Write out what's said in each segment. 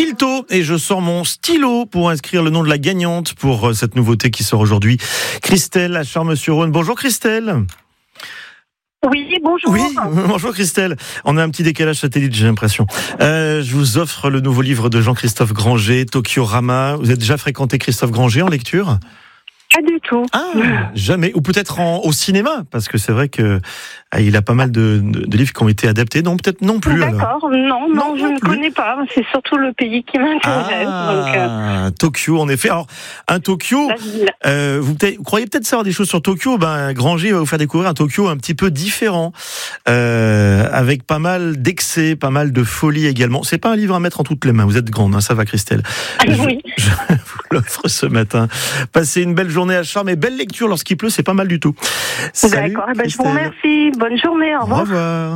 Stilto et je sors mon stylo pour inscrire le nom de la gagnante pour cette nouveauté qui sort aujourd'hui. Christelle à Charmes-sur-Rhône. Bonjour Christelle. Oui, bonjour. Oui, bonjour Christelle. On a un petit décalage satellite, j'ai l'impression. Je vous offre le nouveau livre de Jean-Christophe Granger, Tokyorama. Vous avez déjà fréquenté Christophe Granger en lecture ? Pas du tout. Ah, jamais. Ou peut-être au cinéma, parce que c'est vrai que il a pas mal de livres qui ont été adaptés. Non, peut-être non plus. D'accord. Alors. Non, je ne connais pas. C'est surtout le pays qui m'intéresse. Tokyo, en effet. Alors, un Tokyo, vous croyez peut-être savoir des choses sur Tokyo. Granger va vous faire découvrir un Tokyo un petit peu différent, avec pas mal d'excès, pas mal de folie également. C'est pas un livre à mettre en toutes les mains. Vous êtes grande, hein, ça va Christelle. Oui. Je vous l'offre ce matin. Passez une belle journée à Charmes et belle lecture lorsqu'il pleut, c'est pas mal du tout. Salut, d'accord, je vous remercie. Bonne journée, au revoir. Au revoir.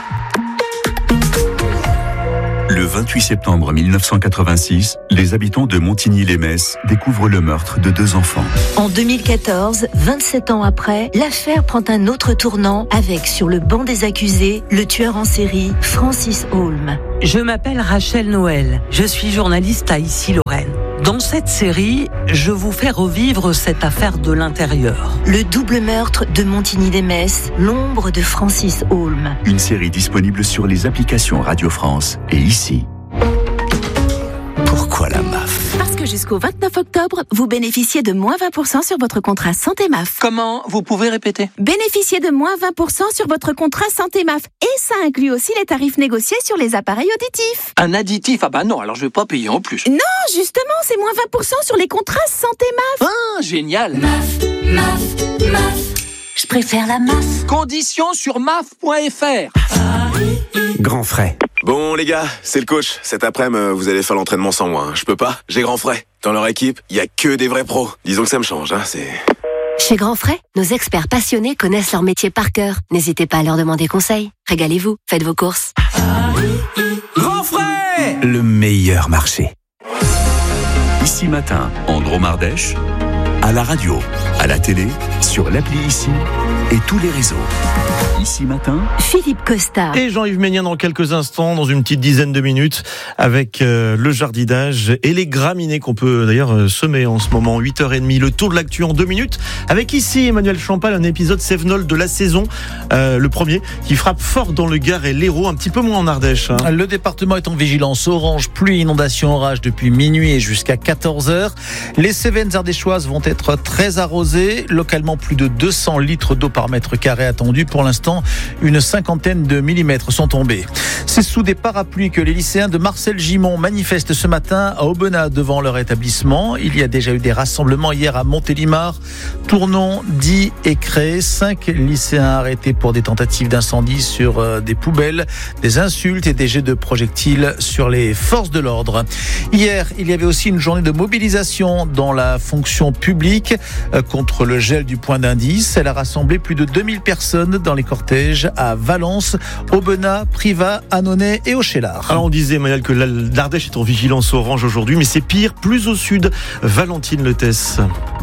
Le 28 septembre 1986, les habitants de Montigny-lès-Metz découvrent le meurtre de 2 enfants. En 2014, 27 ans après, l'affaire prend un autre tournant avec, sur le banc des accusés, le tueur en série, Francis Holm. Je m'appelle Rachel Noël, je suis journaliste à Issy-Lorraine. Dans cette série, je vous fais revivre cette affaire de l'intérieur. Le double meurtre de Montigny-lès-Metz, l'ombre de Francis Holm. Une série disponible sur les applications Radio France et ici. Pourquoi la MAF ? Parce que jusqu'au 29 octobre, vous bénéficiez de moins 20% sur votre contrat Santé MAF. Comment ? Vous pouvez répéter ? Bénéficiez de moins 20% sur votre contrat Santé MAF. Et ça inclut aussi les tarifs négociés sur les appareils auditifs. Un additif ? Ah bah non, alors je vais pas payer en plus. Non, justement, c'est moins 20% sur les contrats Santé MAF. Ah, génial ! MAF. Je préfère la MAF. Conditions sur maf.fr. Grand frais. Bon les gars, c'est le coach. Cet après-midi, vous allez faire l'entraînement sans moi. Je peux pas, j'ai Grand Frais. Dans leur équipe, il y a que des vrais pros. Disons que ça me change, c'est... Chez Grand Frais, nos experts passionnés connaissent leur métier par cœur. N'hésitez pas à leur demander conseil. Régalez-vous, faites vos courses. Grand frais, le meilleur marché. Ici Matin, en Drôme-Ardèche, à la radio, à la télé, sur l'appli Ici et tous les réseaux. Ici Matin, Philippe Costa. Et Jean-Yves Ménien dans quelques instants, dans une petite dizaine de minutes, avec le jardinage et les graminées qu'on peut d'ailleurs semer en ce moment. 8h30, le tour de l'actu en 2 minutes. Avec ici Emmanuel Champal, un épisode Sévenol de la saison, le premier, qui frappe fort dans le Gard et l'Hérault, un petit peu moins en Ardèche. Hein. Le département est en vigilance orange, pluie, inondation, orage depuis minuit et jusqu'à 14h. Les Cévennes ardéchoises vont être très arrosées. Localement, plus de 200 litres d'eau par mètre carré attendus. Pour l'instant, une 50aine de millimètres sont tombés. C'est sous des parapluies que les lycéens de Marcel Gimond manifestent ce matin à Aubenas devant leur établissement. Il y a déjà eu des rassemblements hier à Montélimar, Tournon, Die et Cré. 5 lycéens arrêtés pour des tentatives d'incendie sur des poubelles, des insultes et des jets de projectiles sur les forces de l'ordre. Hier, il y avait aussi une journée de mobilisation dans la fonction publique contre le gel du point d'indice. Elle a rassemblé plus de 2000 personnes dans les cortèges à Valence, Aubenas, Privas, Annonay et Auchelard. Alors on disait, Emmanuel, que l'Ardèche est en vigilance orange aujourd'hui, mais c'est pire, plus au sud. Valentine Letès.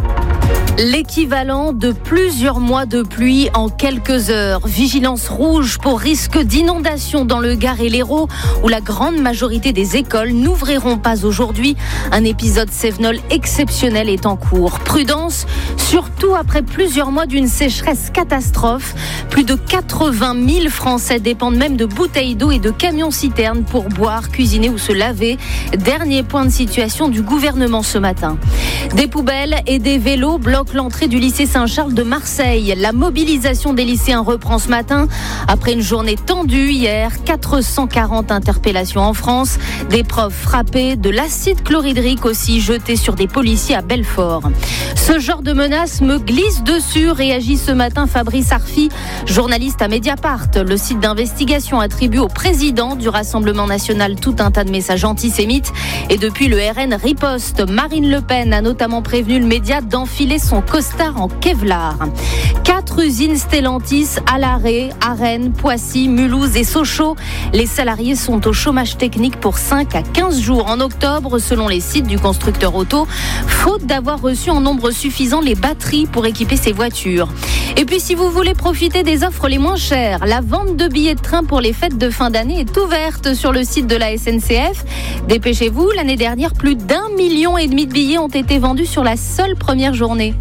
L'équivalent de plusieurs mois de pluie en quelques heures. Vigilance rouge pour risque d'inondation dans le Gard et l'Hérault, où la grande majorité des écoles n'ouvriront pas aujourd'hui. Un épisode Sévenol exceptionnel est en cours. Prudence, surtout après plusieurs mois d'une sécheresse catastrophe. Plus de 80 000 Français dépendent même de bouteilles d'eau et de camions-citernes pour boire, cuisiner ou se laver. Dernier point de situation du gouvernement ce matin. Des poubelles et des vélos bloquent l'entrée du lycée Saint-Charles de Marseille. La mobilisation des lycéens reprend ce matin. Après une journée tendue hier, 440 interpellations en France. Des profs frappés, de l'acide chlorhydrique aussi jeté sur des policiers à Belfort. Ce genre de menace me glisse dessus, réagit ce matin Fabrice Arfi, journaliste à Mediapart. Le site d'investigation attribue au président du Rassemblement national tout un tas de messages antisémites. Et depuis, le RN riposte. Marine Le Pen a notamment prévenu le média d'enfiler son costard en Kevlar. 4 usines Stellantis à l'arrêt, à Rennes, Poissy, Mulhouse et Sochaux. Les salariés sont au chômage technique pour 5 à 15 jours en octobre, selon les sites du constructeur auto, faute d'avoir reçu en nombre suffisant les batteries pour équiper ses voitures. Et puis si vous voulez profiter des offres les moins chères, la vente de billets de train pour les fêtes de fin d'année est ouverte sur le site de la SNCF. Dépêchez-vous, l'année dernière, plus d'1,5 million de billets ont été vendus sur la seule première journée.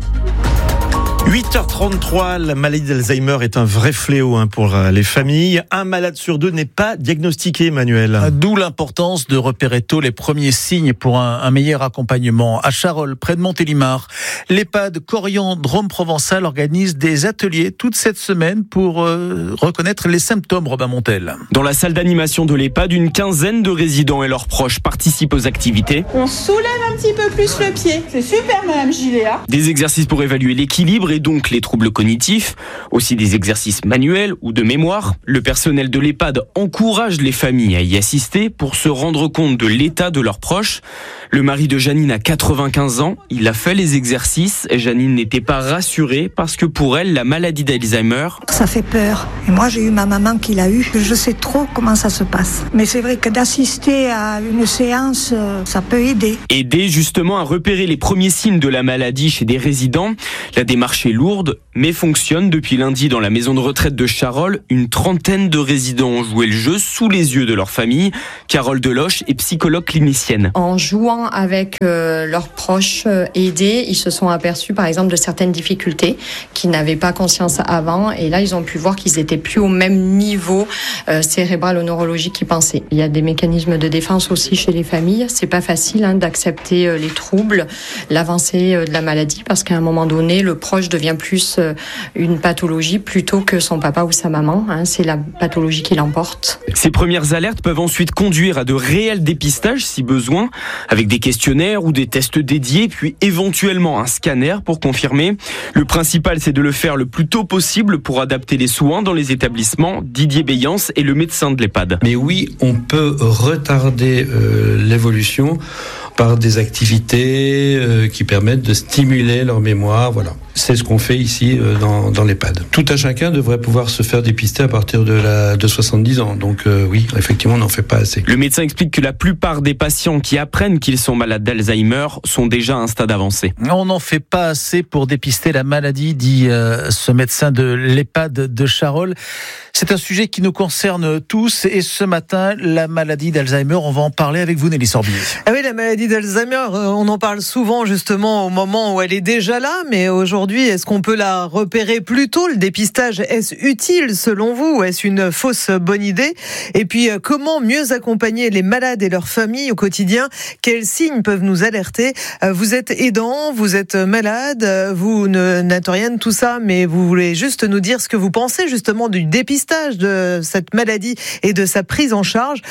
8h33, la maladie d'Alzheimer est un vrai fléau pour les familles. Un malade sur 2 n'est pas diagnostiqué, Emmanuel. D'où l'importance de repérer tôt les premiers signes pour un meilleur accompagnement. À Charolles, près de Montélimar, l'EHPAD Corian Drôme Provençal organise des ateliers toute cette semaine pour reconnaître les symptômes, Robin Montel. Dans la salle d'animation de l'EHPAD, une quinzaine de résidents et leurs proches participent aux activités. On soulève un petit peu plus le pied. C'est super, Madame Giléa. Des exercices pour évaluer l'équilibre et donc les troubles cognitifs, aussi des exercices manuels ou de mémoire. Le personnel de l'EHPAD encourage les familles à y assister pour se rendre compte de l'état de leurs proches. Le mari de Janine a 95 ans, il a fait les exercices et Janine n'était pas rassurée parce que pour elle, la maladie d'Alzheimer... Ça fait peur. Et moi, j'ai eu ma maman qui l'a eu. Je sais trop comment ça se passe. Mais c'est vrai que d'assister à une séance, ça peut aider. Aider justement à repérer les premiers signes de la maladie chez des résidents. La démarche est lourde, mais fonctionne depuis lundi dans la maison de retraite de Charolles. Une trentaine de résidents ont joué le jeu sous les yeux de leur famille. Carole Deloche est psychologue clinicienne. En jouant avec leurs proches aidés, ils se sont aperçus par exemple de certaines difficultés qu'ils n'avaient pas conscience avant. Et là, ils ont pu voir qu'ils étaient plus au même niveau cérébral ou neurologique qu'ils pensaient. Il y a des mécanismes de défense aussi chez les familles. C'est pas facile d'accepter les troubles, l'avancée de la maladie, parce qu'à un moment donné, le proche devient plus une pathologie plutôt que son papa ou sa maman. C'est la pathologie qui l'emporte. Ces premières alertes peuvent ensuite conduire à de réels dépistages si besoin, avec des questionnaires ou des tests dédiés, puis éventuellement un scanner pour confirmer. Le principal, c'est de le faire le plus tôt possible pour adapter les soins dans les établissements. Didier Béance est le médecin de l'EHPAD. Mais oui, on peut retarder l'évolution par des activités qui permettent de stimuler leur mémoire. Voilà. C'est ce qu'on fait ici dans l'EHPAD. Tout un chacun devrait pouvoir se faire dépister à partir de 70 ans. Donc oui, effectivement, on n'en fait pas assez. Le médecin explique que la plupart des patients qui apprennent qu'ils sont malades d'Alzheimer sont déjà à un stade avancé. On n'en fait pas assez pour dépister la maladie, dit ce médecin de l'EHPAD de Charolles. C'est un sujet qui nous concerne tous et ce matin, la maladie d'Alzheimer, on va en parler avec vous, Nelly Sorbier. Ah oui, la maladie d'Alzheimer, on en parle souvent justement au moment où elle est déjà là, mais aujourd'hui, est-ce qu'on peut la repérer plus tôt ? Le dépistage, est-ce utile selon vous ? Est-ce une fausse bonne idée ? Et puis, comment mieux accompagner les malades et leurs familles au quotidien ? Quels signes peuvent nous alerter ? Vous êtes aidant, vous êtes malade, vous n'êtes rien de tout ça, mais vous voulez juste nous dire ce que vous pensez justement du dépistage de cette maladie et de sa prise en charge.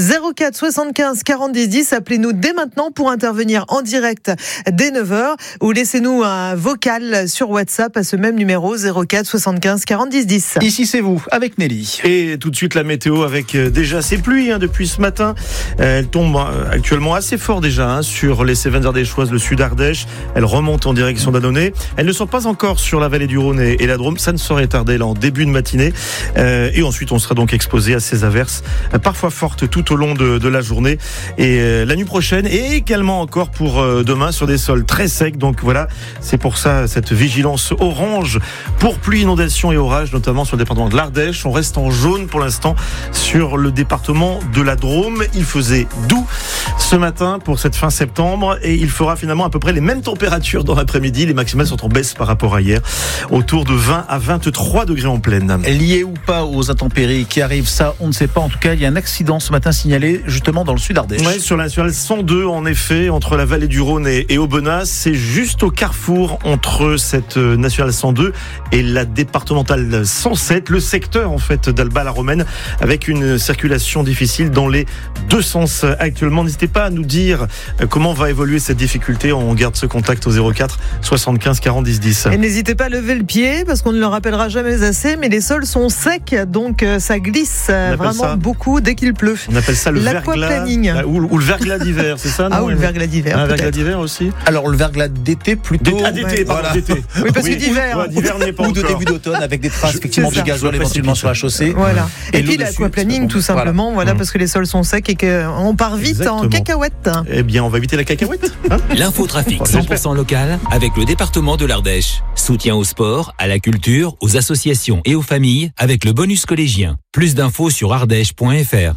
04 75 40 10 10, appelez-nous dès maintenant pour intervenir en direct dès 9h ou laissez-nous un vocal sur WhatsApp à ce même numéro 04 75 40 10 10. Ici c'est vous, avec Nelly. Et tout de suite la météo avec déjà ces pluies depuis ce matin. Elles tombent actuellement assez fort déjà sur les Cévennes ardéchoises, le sud Ardèche. Elles remontent en direction d'Annonay. Elles ne sont pas encore sur la vallée du Rhône et la Drôme. Ça ne saurait tarder là en début de matinée. Et ensuite on sera donc exposé à ces averses parfois fortes tout au long de la journée et la nuit prochaine et également encore pour demain sur des sols très secs. Donc voilà, c'est pour ça cette vigilance orange pour pluie, inondation et orage, notamment sur le département de l'Ardèche. On reste en jaune pour l'instant sur le département de la Drôme. Il faisait doux ce matin pour cette fin septembre et il fera finalement à peu près les mêmes températures dans l'après-midi. Les maximales sont en baisse par rapport à hier, autour de 20 à 23 degrés en pleine. Lié ou pas aux intempéries qui arrivent, ça on ne sait pas. En tout cas, il y a un accident ce matin signalé justement dans le sud Ardèche. Oui, sur la nationale 102 en effet, entre la vallée du Rhône et Aubenas. C'est juste au carrefour entre cette nationale 102 et la départementale 107, le secteur en fait d'Alba-la-Romaine, avec une circulation difficile dans les deux sens actuellement. N'hésitez pas à nous dire comment va évoluer cette difficulté. On garde ce contact au 04 75 40 10 10. Et n'hésitez pas à lever le pied parce qu'on ne le rappellera jamais assez, mais les sols sont secs, donc ça glisse vraiment beaucoup dès qu'il pleut. On appelle ça le verglas ou le verglas d'hiver, c'est ça? Ou le verglas d'hiver. Un verglas d'hiver aussi. Alors le verglas d'été plutôt. D'été, pardon, d'été. Oui, parce que d'hiver. Ouais, d'hiver n'est pas ou de encore. début d'automne avec des traces effectivement de gasoil éventuellement sur la chaussée. Voilà. Et puis l'eau l'aquaplaning dessus, tout simplement, voilà, parce que les sols sont secs et qu'on part vite Exactement. en cacahuète. Eh bien, on va éviter la cacahuète. Hein, L'infotrafic 100% local avec le département de l'Ardèche. Soutien au sport, à la culture, aux associations et aux familles avec le bonus collégien. Plus d'infos sur ardèche.fr.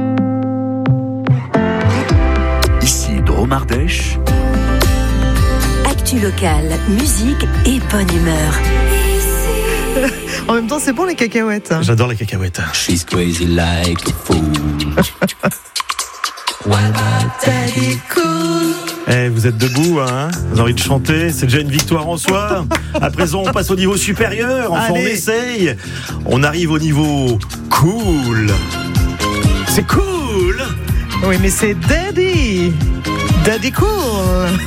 Ici Drôme Ardèche. Actu locale, musique et bonne humeur. En même temps, c'est bon les cacahuètes. J'adore les cacahuètes. She's crazy like a fool. Vous êtes debout, hein? Vous avez envie de chanter? C'est déjà une victoire en soi. À présent, on passe au niveau supérieur. Enfin, on essaye. On arrive au niveau cool. C'est cool! Oui, mais c'est Daddy. Daddy cool.